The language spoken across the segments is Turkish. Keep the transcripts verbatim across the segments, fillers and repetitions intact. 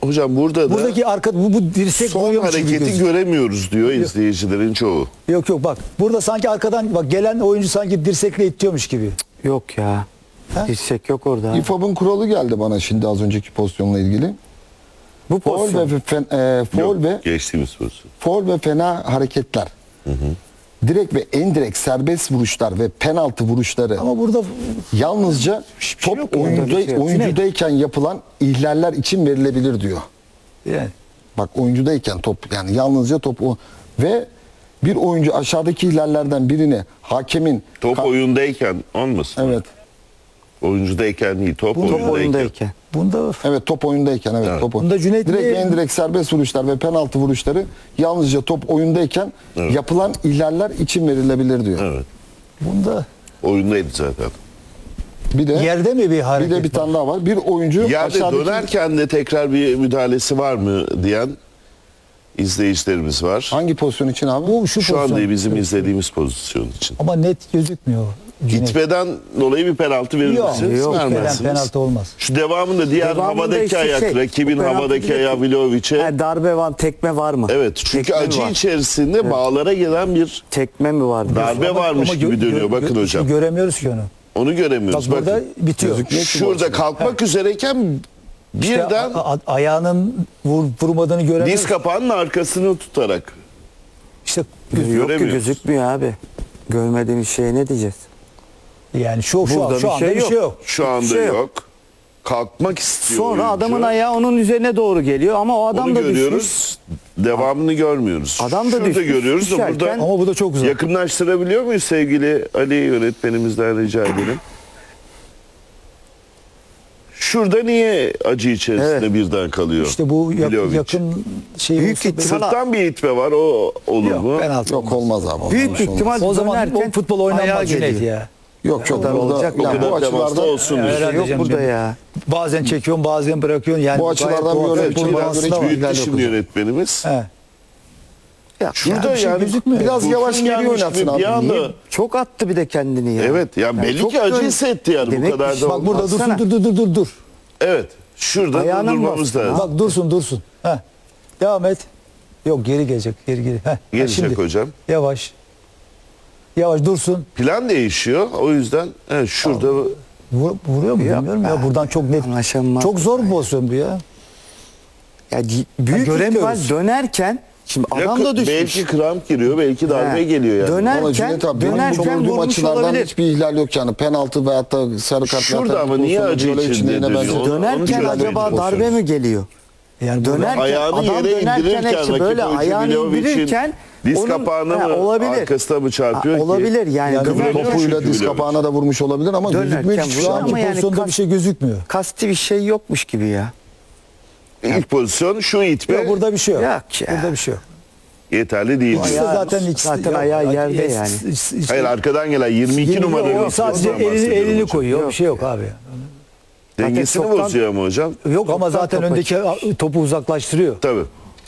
Hocam burada da Buradaki arka bu, bu dirsek son vuruyormuş gibi hareketi gözüküyor. göremiyoruz diyor izleyicilerin çoğu. Yok yok bak. Burada sanki arkadan bak gelen oyuncu sanki dirsekle itiyormuş gibi. Yok ya. Ha? Dirsek yok orada. İFAB'ın kuralı geldi bana şimdi az önceki pozisyonla ilgili. Bu Foul pozisyon. ve fen, e, foul Yok, ve geçtiğimiz pozisyon. foul ve fena hareketler. Direkt ve endirekt serbest vuruşlar ve penaltı vuruşları Ama burada yalnızca Hiçbir şey top yok yani. oyuncuda, Bir şey yok. oyuncudayken yapılan ihlaller için verilebilir diyor. yani Bak oyuncudayken top yani yalnızca top o ve bir oyuncu aşağıdaki ihlallerden birini hakemin Top ka- oyundayken olmasın? evet Oyuncudayken değil, top, Bu- Top oyundayken. oyundayken. bunda evet top oyundayken evet, Evet. top Bunda Cüneyt direkt Bey- ve indirekt serbest vuruşlar ve penaltı vuruşları yalnızca top oyundayken Evet. yapılan ihlaller için verilebilir diyor. Evet. bunda Oyundaydı zaten. Bir de yerde mi bir bir hareket de bir var? tane daha var. Bir oyuncu Yerde aşağıdaki dönerken de tekrar bir müdahalesi var mı diyen izleyicilerimiz var. hangi pozisyon için abi? Bu şu, Şu pozisyon. anda bizim izlediğimiz pozisyon için. Ama net gözükmüyor. Cüneyt. İtmeden dolayı bir penaltı verir Yok, misiniz? yok, Vermezsiniz. penaltı olmaz. Şu devamında diğer Devamında havadaki işte ayak, şey, rakibin bu penaltı havadaki değil ayağı ki. Vlahovic'e. Ha, darbe var, tekme var mı? Evet, çünkü Tekme mi acı var? içerisinde bağlara gelen bir Tekme mi var? darbe Ama- varmış ama gibi gö- dönüyor. gö- Bakın gö- hocam. Göremiyoruz ki onu. Onu göremiyoruz. Bak burada Bakın. bitiyor. Gözükmüyor ki bu Şurada açıdan. kalkmak üzereyken İşte birden a- a- ayağının vur, vurmadığını göremiyoruz. diz kapağının arkasını tutarak. İşte Yok ki göremiyoruz. gözükmüyor abi. Görmediğimiz şeye ne diyeceğiz? yani şu şu, Burada şu bir anda şey bir yok. şey yok. Şu anda şey yok. yok. Kalkmak istiyor Sonra oyuncu. adamın ayağı onun üzerine doğru geliyor ama o adam Onu da düşmüş. görüyoruz. Devamını görmüyoruz. Adam da Şurada düşmüş, görüyoruz da düşerken- burada Ama bu da çok uzak. yakınlaştırabiliyor muyuz sevgili Ali yönetmenimizden rica edelim. Şurada niye acı içerisinde Evet. birden kalıyor? İşte bu yak- Vlahovic? yakın şey Büyük olsa- ihtimal- Sırttan bir itme var, o olur Yok, mu? penaltı Yok olmaz abi. Büyük olmaz, olmaz. ihtimal O zaman dönerken o futbol ayağa oynanmaz Cüneyt geliyor. ya. Yok yok kadar burada olacak, o yani kadar bu temasta açılardan olsun Evet, diyorsun. herhalde Yok Cem, burada Cem. ya. Bazen çekiyorsun bazen bırakıyorsun. Yani Bu açılardan gayet bir doğal örnek futbol için mantığı biraz da var. büyük- Büyüttü yok şimdi hocam. yönetmenimiz. He. Ya, Şurada bir şey yani gözükmüyor. Biraz kurşun yavaş geri gelmiş oynatsın gibi abi. bir anda. niye? Çok attı bir de kendini ya. Evet, yani belli çok ki acı dön- hissetti yani, bu Demek kadar ki- da Bak burada dursun Baksana. dur dur dur dur dur. Evet. Şurada Ayağına mı durmamız bastın lazım. Bak dursun dursun. Heh. Devam et. Yok geri gelecek geri geri. Heh. Ha, Gelecek şimdi. hocam. Yavaş. Yavaş dursun. Plan değişiyor. O yüzden evet, şurada Vur, vuruyor mu Yok bilmiyorum be. ya. Buradan çok net. Anlaşılmaz. Çok zor bir pozisyon bu ya. Ya, c- büyük ihtimal göremiyoruz. dönerken şimdi Ya adam da düşmüş. belki kramp giriyor, belki darbe He. geliyor yani. Döner- Ama Dönerken- Cüneyt abi benim dönerken gördüğüm vurmuş açılardan olabilir. hiçbir ihlal yok yani. Penaltı veyahut da sarı kart. Şurada veyahut da ama niye pozisyonda acı böyle içinde içinde yine dönüyor? benzer- Onu- onu Dönerken göremeyiz acaba darbe pozisyonu. mi geliyor? Yani Dönerken Ayağını adam yere dönerken indirirken hepsi rakip böyle oyuncu ayağını Vlahovic'in indirirken diz onun- kapağına Ha, mı olabilir. arkasına mı çarpıyor Ha, ki? olabilir yani, Yani dönerken- topu- Topuyla Çünkü diz Vlahovic. kapağına da vurmuş olabilir ama Dönerken gözükmüyor hiçbir şey. vuruyor Şu ama anki yani pozisyonda kas- bir şey gözükmüyor. kasti bir şey yokmuş gibi ya. İlk pozisyon şu itme Yok, burada bir şey yok. Yok ya. Burada bir şey yok. yeterli değil. İkisi de Ayağı- zaten ikisi zaten yok. ayağı yerde Es- yani. es- işte- Hayır, arkadan gelen yirmi iki Yok, numaralı sadece pozisyondan elini, bahsediyorum elini hocam. koyuyor. Yok. Bir şey yok abi. Dengesini Zaten çoktan- bozuyor ama hocam. Yok ama Çoktan zaten topa öndeki topu uzaklaştırıyor. Tabii.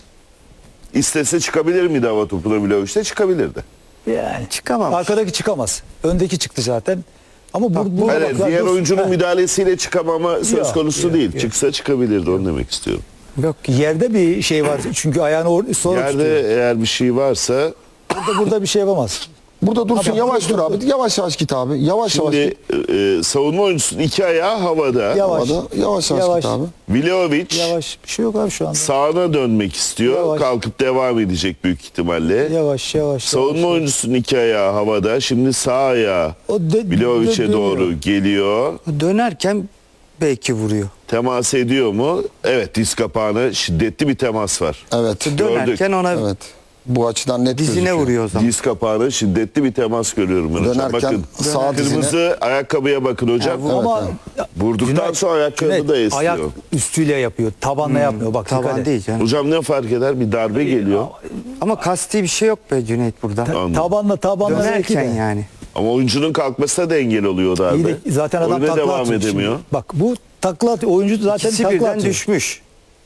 İstese çıkabilir miydi hava topuna bile? İşte çıkabilirdi. Yani Çıkamam. arkadaki çıkamaz. Öndeki çıktı zaten. Ama bu, bu Hayır, bak, diğer dur- oyuncunun Heh. müdahalesiyle çıkamama söz Yok, konusu yok, değil. yok. Çıksa çıkabilirdi, onu demek istiyorum. Yok. Yerde bir şey var. Çünkü ayağını or- sonra Yerde tutuyor. eğer bir şey varsa Burada, burada bir şey yapamaz. Burada dursun Tamam. yavaş dur abi. Yavaş yavaş git abi. Yavaş yavaş şimdi git. e, savunma oyuncusunun iki ayağı havada. Yavaş. Havada. Yavaş yavaş, Yavaş. git abi. Vlahovic Yavaş. Bir şey yok abi şu anda. sağına dönmek istiyor. Yavaş. Kalkıp devam edecek büyük ihtimalle. Yavaş yavaş. Savunma yavaş. oyuncusunun iki ayağı havada. Şimdi sağ ayağı O de- Vlahovic'e de- doğru geliyor. Dönerken belki vuruyor. Temas ediyor mu? Evet, diz kapağına şiddetli bir temas var. Evet. Dönerken ona Evet. Bu açıdan net dizine gözüküyor. vuruyor o zaman. Diz kapağına şiddetli bir temas görüyorum ben hocam. Dönerken Bakın sağ kırmızı dizine- ayakkabıya bakın hocam. Ha, Ama Vurduktan Cüneyt- sonra ayakkabı Cüneyt, da esniyor. ayak üstüyle yapıyor. Tabanla yapmıyor. Bak dikkat Taban et. değil canım. Hocam ne fark eder? Bir darbe geliyor. Ama kasti bir şey yok be Cüneyt burada. Anladım. Tabanla tabanla belki de. Dönerken yani. Ama oyuncunun kalkmasına da engel oluyor o darbe. İyi de zaten adam Oyuna takla devam atıyor şimdi. edemiyor. Bak bu takla atıyor. Oyuncu zaten İkisi takla birden atıyor. düşmüş.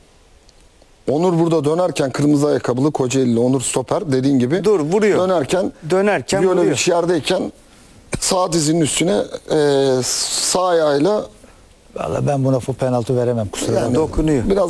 Onur burada dönerken kırmızı ayakkabılı Kocaeli'li Onur stoper dediğin gibi. Dur, vuruyor. Dönerken Dönerken Vlahovic vuruyor. yerdeyken sağ dizinin üstüne e, sağ ayağıyla Vallahi ben buna penaltı veremem kusura bakma. Dokunuyor. biraz